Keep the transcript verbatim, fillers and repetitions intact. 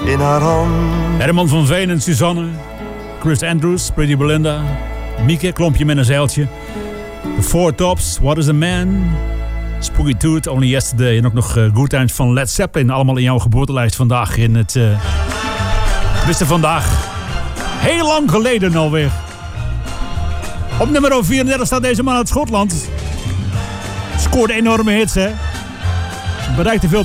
in haar hand. Herman van Veen en Suzanne. Chris Andrews, Pretty Belinda. Mieke, Klompje met een zeiltje. The Four Tops, What is a Man? Spooky Tooth, Only Yesterday. En ook nog uh, Good Times van Led Zeppelin. Allemaal in jouw geboortelijst vandaag. In het... Uh, wisten vandaag. Heel lang geleden alweer. Op nummer vierendertig staat deze man uit Schotland. Scoorde enorme hits, hè. Bereikte veel